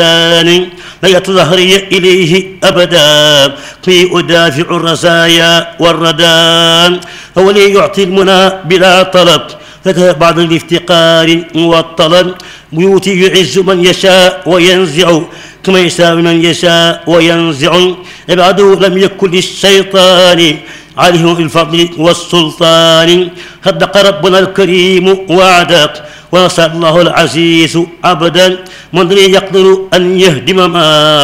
بيت ظهري إليه أبدا في أدافع الرزايا والردى هو لي يعطي المنى بلا طلب بعد الافتقار والطلب بيوتي يعز من يشاء وينزع كما يشاء من يشاء وينزع عباده لم يكن للشيطان عليهم الفضل والسلطان صدق ربنا الكريم وعدك ونصر الله العزيز عبدا من يقدر أن يهدم ما